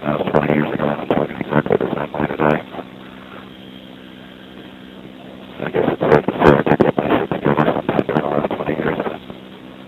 20 years ago, and I'm talking exactly the same way today. I guess it's safe to